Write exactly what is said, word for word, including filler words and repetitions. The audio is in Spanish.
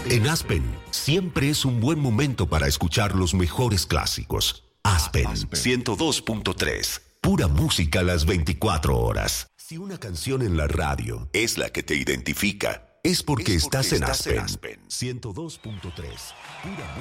En Aspen, siempre es un buen momento para escuchar los mejores clásicos. Aspen, ciento dos punto tres. Pura música a las veinticuatro horas. Si una canción en la radio es la que te identifica, es porque, es porque estás, estás en Aspen. En Aspen. ciento dos punto tres. Pura música.